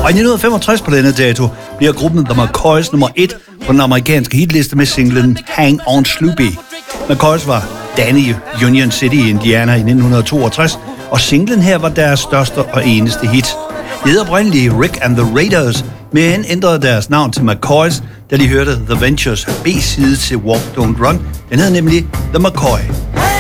Og i 1965 på denne dato bliver gruppen The McCoys nummer 1 på den amerikanske hitliste med singlen Hang On Sloopy. McCoys var dannet i Union City, Indiana i 1962, og singlen her var deres største og eneste hit. De hed oprindeligt Rick and the Raiders, men ændrede deres navn til McCoys, da de hørte The Ventures B-side til Walk Don't Run. Den hed nemlig The McCoy.